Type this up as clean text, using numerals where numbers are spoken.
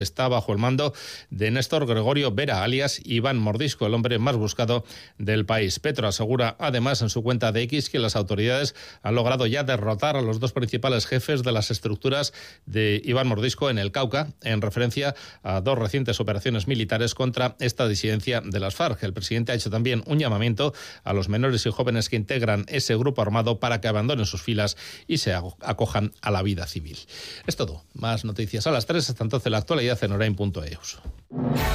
está bajo el mando de Néstor Gregorio Vera, alias Iván Mordisco, el hombre más buscado del país. Petro asegura además en su cuenta de X que las autoridades han logrado ya derrotar a los dos principales jefes de las estructuras de Iván Mordisco en el Cauca, en referencia a dos recientes operaciones militares contra esta disidencia de las FARC. El presidente ha hecho también un llamamiento a los menores y jóvenes que integran ese grupo armado para que abandonen sus filas y se acojan a la vida civil. Es todo. Más noticias a las 3. Hasta entonces la actualidad en Orain.eus.